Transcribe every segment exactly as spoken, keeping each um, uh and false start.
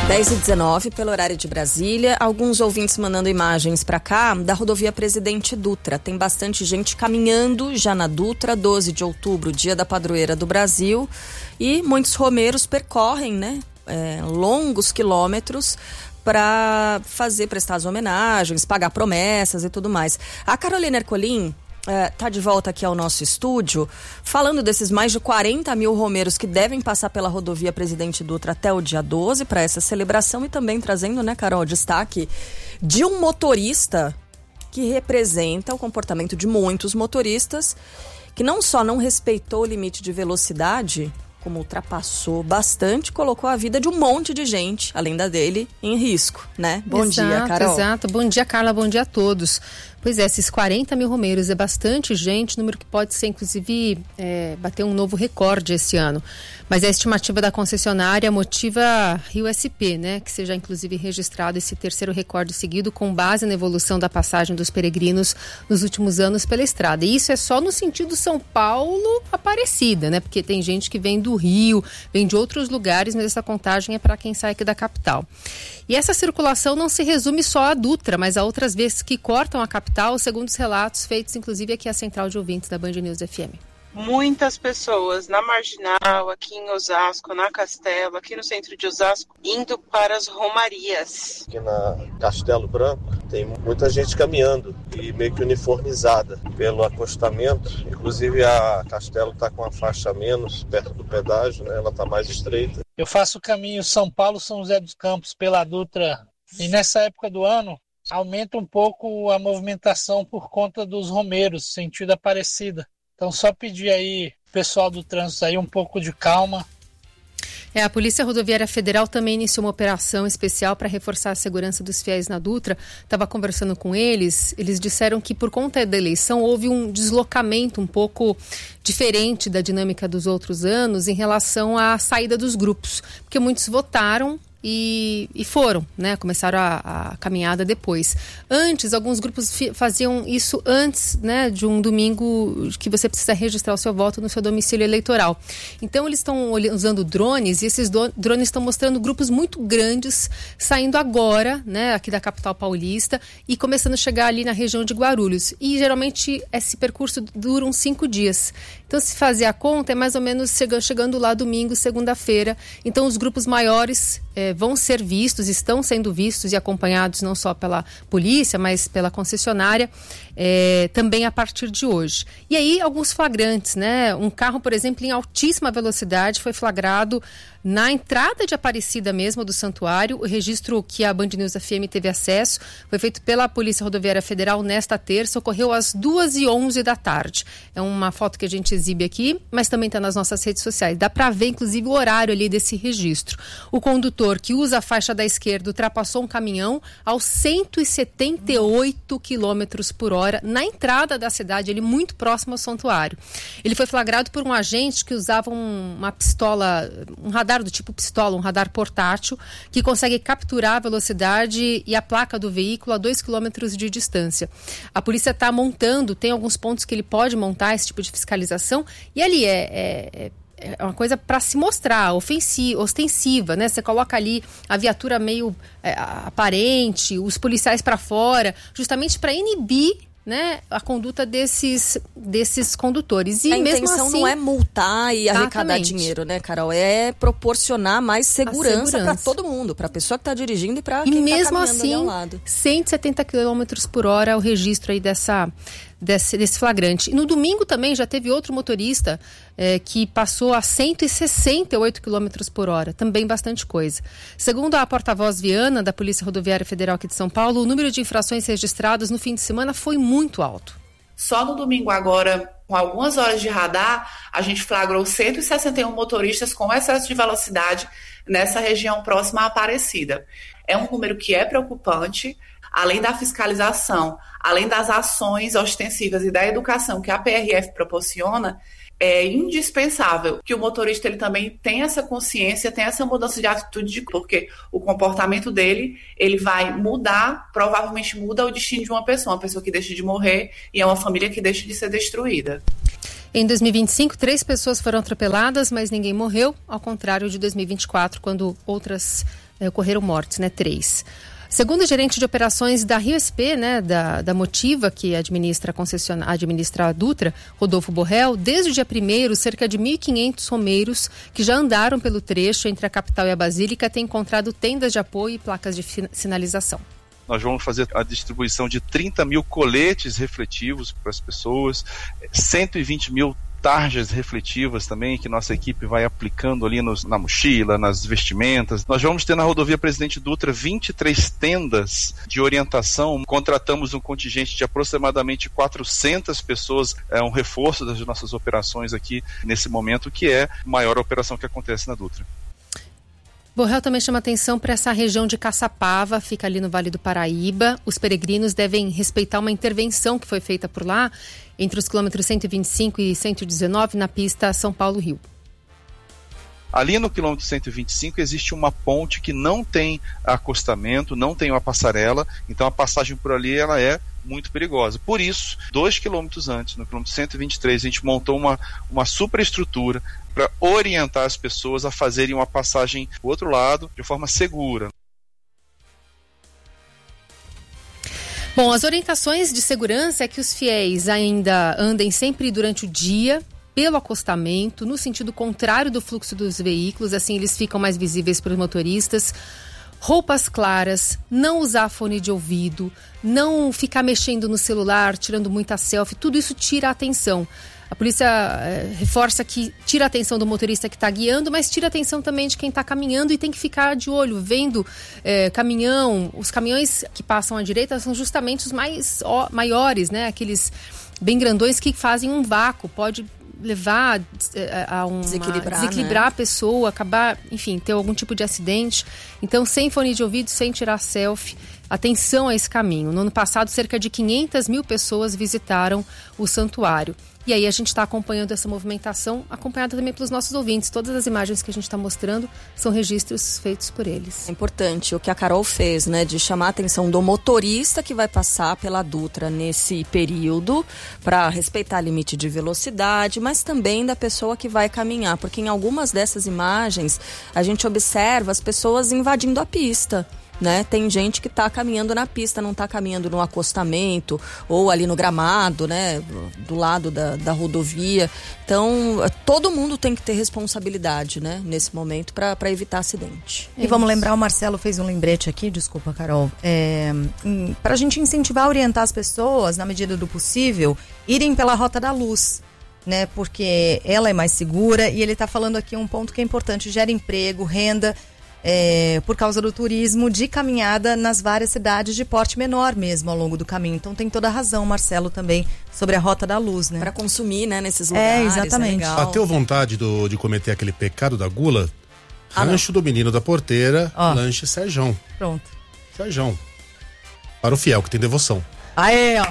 dez e dezenove pelo horário de Brasília. Alguns ouvintes mandando imagens para cá da rodovia Presidente Dutra. Tem bastante gente caminhando já na Dutra, doze de outubro, dia da padroeira do Brasil. E muitos romeiros percorrem, né, é, longos quilômetros para fazer, prestar as homenagens, pagar promessas e tudo mais. A Carolina Ercolim está é, de volta aqui ao nosso estúdio, falando desses mais de quarenta mil romeiros que devem passar pela rodovia Presidente Dutra até o dia doze para essa celebração, e também trazendo, né, Carol, destaque de um motorista que representa o comportamento de muitos motoristas, que não só não respeitou o limite de velocidade, como ultrapassou bastante, colocou a vida de um monte de gente, além da dele, em risco, né? Bom exato, dia, Carol. Exato, bom dia, Carla, bom dia a todos. Pois é, esses quarenta mil romeiros é bastante gente, número que pode ser, inclusive, é, bater um novo recorde esse ano. Mas a estimativa da concessionária motiva Rio S P, né? Que seja, inclusive, registrado esse terceiro recorde seguido com base na evolução da passagem dos peregrinos nos últimos anos pela estrada. E isso é só no sentido São Paulo-Aparecida, né? Porque tem gente que vem do Rio, vem de outros lugares, mas essa contagem é para quem sai aqui da capital. E essa circulação não se resume só à Dutra, mas a outras vezes que cortam a capital, segundo os relatos feitos, inclusive, aqui à Central de Ouvintes da Band News F M. Muitas pessoas na Marginal, aqui em Osasco, na Castelo, aqui no centro de Osasco, indo para as romarias. Aqui na Castelo Branco tem muita gente caminhando e meio que uniformizada pelo acostamento. Inclusive a Castelo está com uma faixa a menos perto do pedágio, né? Ela está mais estreita. Eu faço o caminho São Paulo-São José dos Campos pela Dutra e nessa época do ano aumenta um pouco a movimentação por conta dos romeiros, sentido Aparecida. Então, só pedir aí, pessoal do trânsito, aí um pouco de calma. É, a Polícia Rodoviária Federal também iniciou uma operação especial para reforçar a segurança dos fiéis na Dutra. Estava conversando com eles, eles disseram que por conta da eleição houve um deslocamento um pouco diferente da dinâmica dos outros anos em relação à saída dos grupos, porque muitos votaram E, e foram, né? Começaram a, a caminhada depois. Antes, alguns grupos fi, faziam isso antes, né, de um domingo que você precisa registrar o seu voto no seu domicílio eleitoral. Então, eles estão usando drones e esses do, drones estão mostrando grupos muito grandes saindo agora, né, aqui da capital paulista e começando a chegar ali na região de Guarulhos. E, geralmente, esse percurso dura uns cinco dias. Então, se fazer a conta, é mais ou menos chegando, chegando lá domingo, segunda-feira. Então, os grupos maiores é, vão ser vistos, estão sendo vistos e acompanhados não só pela polícia, mas pela concessionária, é, também a partir de hoje. E aí, alguns flagrantes, né? Um carro, por exemplo, em altíssima velocidade foi flagrado na entrada de Aparecida mesmo, do santuário. O registro que a Band News F M teve acesso foi feito pela Polícia Rodoviária Federal nesta terça, ocorreu às duas e onze da tarde. É uma foto que a gente exibe aqui, mas também está nas nossas redes sociais. Dá para ver, inclusive, o horário ali desse registro. O condutor que usa a faixa da esquerda ultrapassou um caminhão aos cento e setenta e oito quilômetros por hora na entrada da cidade, ele muito próximo ao santuário. Ele foi flagrado por um agente que usava um, uma pistola, um radar do tipo pistola, um radar portátil, que consegue capturar a velocidade e a placa do veículo a dois quilômetros de distância. A polícia está montando, tem alguns pontos que ele pode montar esse tipo de fiscalização, e ali é... é, é É uma coisa para se mostrar, ofensiva, ostensiva, né? Você coloca ali a viatura meio é, aparente, os policiais para fora, justamente para inibir, né, a conduta desses, desses condutores. E a mesmo intenção assim, não é multar e arrecadar exatamente. dinheiro, né, Carol? É proporcionar mais segurança, segurança. para todo mundo, para a pessoa que está dirigindo e para E quem mesmo está caminhando assim, ali ao lado. cento e setenta quilômetros por hora é o registro aí dessa, desse, desse flagrante. E no domingo também já teve outro motorista é, que passou a cento e sessenta e oito quilômetros por hora, também bastante coisa. Segundo a porta-voz Viana, da Polícia Rodoviária Federal aqui de São Paulo, o número de infrações registradas no fim de semana foi muito alto. Só no domingo agora, com algumas horas de radar, a gente flagrou cento e sessenta e um motoristas com excesso de velocidade nessa região próxima à Aparecida. É um número que é preocupante, além da fiscalização, além das ações ostensivas e da educação que a P R F proporciona. É indispensável que o motorista ele também tenha essa consciência, tenha essa mudança de atitude, porque o comportamento dele ele vai mudar, provavelmente muda o destino de uma pessoa, uma pessoa que deixa de morrer e é uma família que deixa de ser destruída. Em dois mil e vinte e cinco, três pessoas foram atropeladas, mas ninguém morreu, ao contrário de dois mil e vinte e quatro, quando outras é, ocorreram mortes, né? Três. Segundo o gerente de operações da Rio S P, né, da, da Motiva, que administra a, concession... administra a Dutra, Rodolfo Borrell, desde o dia primeiro, cerca de mil e quinhentos romeiros que já andaram pelo trecho entre a capital e a Basílica têm encontrado tendas de apoio e placas de sinalização. Nós vamos fazer a distribuição de trinta mil coletes refletivos para as pessoas, cento e vinte mil tarjas refletivas também, que nossa equipe vai aplicando ali nos, na mochila, nas vestimentas. Nós vamos ter na rodovia Presidente Dutra vinte e três tendas de orientação. Contratamos um contingente de aproximadamente quatrocentas pessoas, é um reforço das nossas operações aqui nesse momento, que é a maior operação que acontece na Dutra. Borrell também chama atenção para essa região de Caçapava, fica ali no Vale do Paraíba. Os peregrinos devem respeitar uma intervenção que foi feita por lá, entre os quilômetros cento e vinte e cinco e cento e dezenove, na pista São Paulo-Rio. Ali no quilômetro cento e vinte e cinco existe uma ponte que não tem acostamento, não tem uma passarela, então a passagem por ali ela é muito perigosa. Por isso, dois quilômetros antes, no quilômetro cento e vinte e três, a gente montou uma, uma superestrutura para orientar as pessoas a fazerem uma passagem do outro lado de forma segura. Bom, as orientações de segurança é que os fiéis ainda andem sempre durante o dia pelo acostamento, no sentido contrário do fluxo dos veículos, assim eles ficam mais visíveis para os motoristas. Roupas claras, não usar fone de ouvido, não ficar mexendo no celular, tirando muita selfie, tudo isso tira a atenção. A polícia é, reforça que tira a atenção do motorista que está guiando, mas tira a atenção também de quem está caminhando e tem que ficar de olho, vendo é, caminhão. Os caminhões que passam à direita são justamente os mais ó, maiores, né? Aqueles bem grandões que fazem um vácuo, pode levar a uma, desequilibrar, desequilibrar né? a pessoa, acabar, enfim, ter algum tipo de acidente. Então, sem fone de ouvido, sem tirar selfie, atenção a esse caminho. No ano passado, cerca de quinhentas mil pessoas visitaram o santuário. E aí a gente está acompanhando essa movimentação, acompanhada também pelos nossos ouvintes. Todas as imagens que a gente está mostrando são registros feitos por eles. É importante o que a Carol fez, né? De chamar a atenção do motorista que vai passar pela Dutra nesse período, para respeitar limite de velocidade, mas também da pessoa que vai caminhar. Porque em algumas dessas imagens a gente observa as pessoas invadindo a pista. Né? Tem gente que está caminhando na pista, não está caminhando no acostamento ou ali no gramado, né? Do lado da, da rodovia. Então, todo mundo tem que ter responsabilidade, né? Nesse momento para evitar acidente. E é vamos isso. lembrar, o Marcelo fez um lembrete aqui, desculpa, Carol, é, para a gente incentivar, orientar as pessoas, na medida do possível, irem pela Rota da Luz. Né, porque ela é mais segura e ele está falando aqui um ponto que é importante, gera emprego, renda, É, por causa do turismo de caminhada nas várias cidades de porte menor mesmo ao longo do caminho. Então tem toda a razão, Marcelo, também sobre a Rota da Luz, né? Para consumir, né, nesses lugares. É, exatamente. É Bateu vontade do, de cometer aquele pecado da gula? Ah, Rancho não. do Menino da Porteira, oh. Lanche Serjão. Pronto. Serjão. Para o fiel que tem devoção. Aê, ó.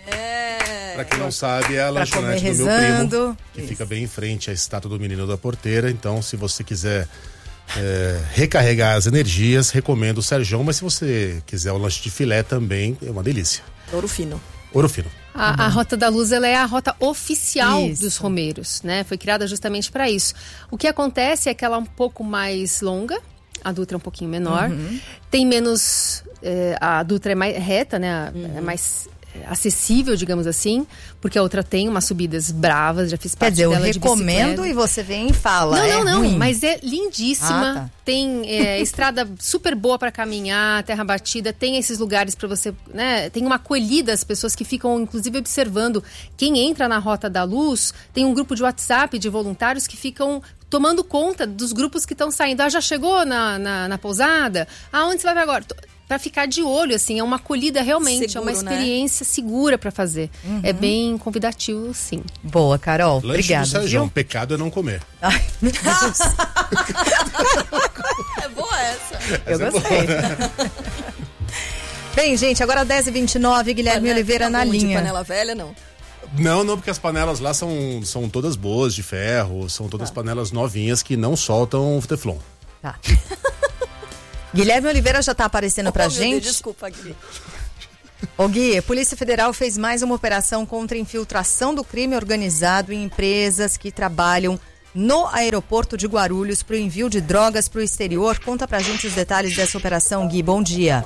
É. Para quem não sabe, é a lanchonete do meu primo, que Isso. fica bem em frente à estátua do Menino da Porteira. Então, se você quiser É, recarregar as energias, recomendo o Serjão, mas se você quiser o lanche de filé também, é uma delícia. Ouro fino. Ouro fino. A, uhum. a Rota da Luz, ela é a rota oficial isso. dos romeiros, né? Foi criada justamente para isso. O que acontece é que ela é um pouco mais longa, a Dutra é um pouquinho menor, uhum. tem menos, é, a Dutra é mais reta, né? Uhum. É mais acessível, digamos assim, porque a outra tem umas subidas bravas, já fiz parte Quer dizer, dela eu recomendo de e você vem e fala. Não, é não, não, ruim. mas é lindíssima. Ah, tá. Tem é, estrada super boa para caminhar, terra batida, tem esses lugares para você, né? Tem uma acolhida, as pessoas que ficam inclusive observando. Quem entra na Rota da Luz, tem um grupo de WhatsApp de voluntários que ficam tomando conta dos grupos que estão saindo. Ah, já chegou na, na, na pousada? Ah, onde você vai agora? Para ficar de olho, assim, é uma acolhida realmente, Seguro, é uma experiência, né? Segura para fazer. Uhum. É bem convidativo, sim. Boa, Carol. Lanche Obrigada. Do Serjão, pecado é não comer. Ai, meu Deus. É boa essa. Eu essa gostei. É Bem, gente, agora dez e vinte e nove, Guilherme Panela, Oliveira na linha. De panela velha, não? Não, não, porque as panelas lá são, são todas boas, de ferro, são todas tá. panelas novinhas que não soltam teflon. Tá. Guilherme Oliveira já está aparecendo oh, pra gente. Deus, desculpa, Gui. Ô Gui, a Polícia Federal fez mais uma operação contra a infiltração do crime organizado em empresas que trabalham no aeroporto de Guarulhos para o envio de drogas para o exterior. Conta pra gente os detalhes dessa operação, Gui. Bom dia.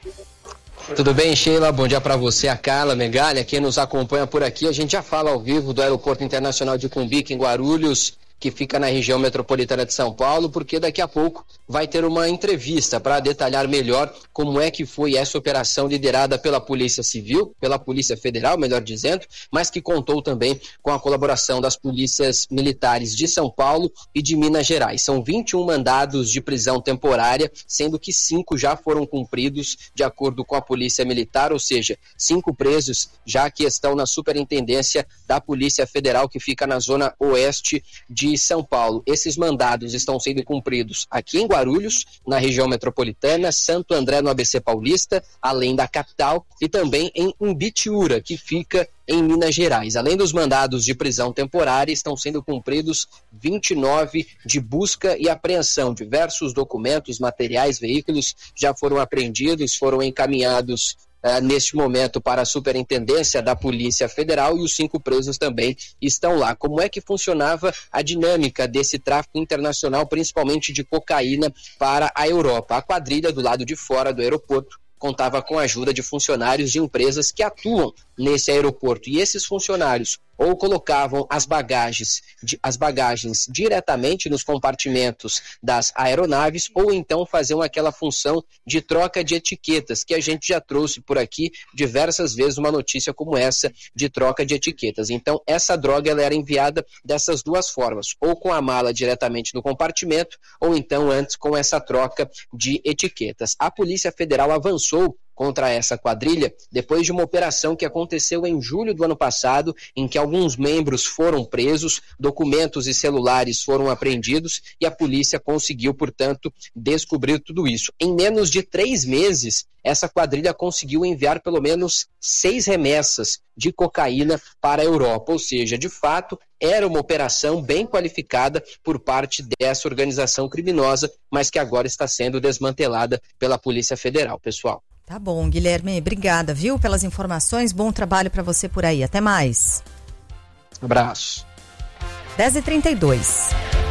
Tudo bem, Sheila? Bom dia para você, a Carla Megalha, quem nos acompanha por aqui. A gente já fala ao vivo do Aeroporto Internacional de Cumbica, em Guarulhos, que fica na região metropolitana de São Paulo, porque daqui a pouco vai ter uma entrevista para detalhar melhor como é que foi essa operação liderada pela Polícia Civil, pela Polícia Federal, melhor dizendo, mas que contou também com a colaboração das polícias militares de São Paulo e de Minas Gerais. São vinte e um mandados de prisão temporária, sendo que cinco já foram cumpridos de acordo com a Polícia Militar, ou seja, cinco presos já que estão na superintendência da Polícia Federal, que fica na zona oeste de São Paulo. Esses mandados estão sendo cumpridos aqui em Guarulhos, na região metropolitana, Santo André no A B C Paulista, além da capital, e também em Imbitiúra, que fica em Minas Gerais. Além dos mandados de prisão temporária, estão sendo cumpridos vinte e nove de busca e apreensão. Diversos documentos, materiais, veículos já foram apreendidos, foram encaminhados Uh, neste momento para a superintendência da Polícia Federal, e os cinco presos também estão lá. Como é que funcionava a dinâmica desse tráfico internacional, principalmente de cocaína para a Europa? A quadrilha do lado de fora do aeroporto contava com a ajuda de funcionários de empresas que atuam nesse aeroporto, e esses funcionários ou colocavam as bagagens, as bagagens diretamente nos compartimentos das aeronaves, ou então faziam aquela função de troca de etiquetas, que a gente já trouxe por aqui diversas vezes uma notícia como essa de troca de etiquetas. Então, essa droga ela era enviada dessas duas formas, ou com a mala diretamente no compartimento, ou então antes com essa troca de etiquetas. A Polícia Federal avançou contra essa quadrilha depois de uma operação que aconteceu em julho do ano passado, em que alguns membros foram presos, documentos e celulares foram apreendidos, e a polícia conseguiu, portanto, descobrir tudo isso. Em menos de três meses, essa quadrilha conseguiu enviar pelo menos seis remessas de cocaína para a Europa, ou seja, de fato, era uma operação bem qualificada por parte dessa organização criminosa, mas que agora está sendo desmantelada pela Polícia Federal, pessoal. Tá bom, Guilherme, obrigada, viu, pelas informações, bom trabalho para você por aí, até mais. Abraço. dez e trinta e dois.